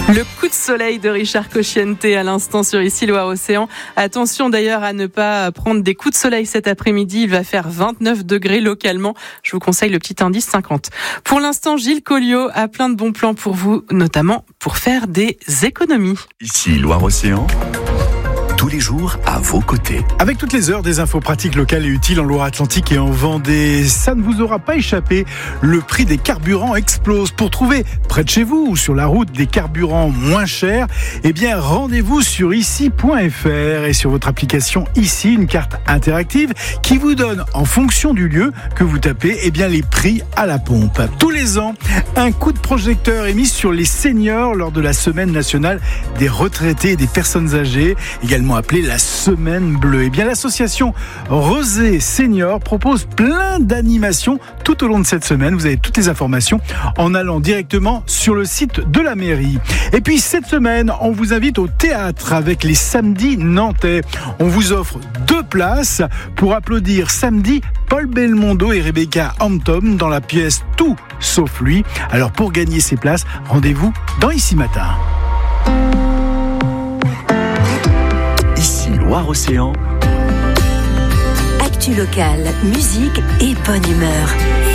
Le coup de soleil de Richard Cocciante à l'instant sur Ici Loire-Océan. Attention d'ailleurs à ne pas prendre des coups de soleil cet après-midi. Il va faire 29 degrés localement. Je vous conseille le petit indice 50. Pour l'instant, Gilles Colliot a plein de bons plans pour vous, notamment pour faire des économies. Ici Loire-Océan, tous les jours à vos côtés. Avec toutes les heures des infos pratiques locales et utiles en Loire-Atlantique et en Vendée, ça ne vous aura pas échappé. Le prix des carburants explose. Pour trouver près de chez vous ou sur la route des carburants moins chers, eh bien rendez-vous sur ici.fr et sur votre application Ici, une carte interactive qui vous donne en fonction du lieu que vous tapez, eh bien les prix à la pompe. Tous les ans, un coup de projecteur est mis sur les seniors lors de la semaine nationale des retraités et des personnes âgées, également appelée la Semaine Bleue. Eh bien, l'association Rosé Senior propose plein d'animations tout au long de cette semaine. Vous avez toutes les informations en allant directement sur le site de la mairie. Et puis, cette semaine, on vous invite au théâtre avec les Samedis Nantais. On vous offre 2 places pour applaudir samedi Paul Belmondo et Rebecca Hampton dans la pièce Tout sauf lui. Alors, pour gagner ces places, rendez-vous dans Ici Matin. Loire-Océan. Actu locale, musique et bonne humeur.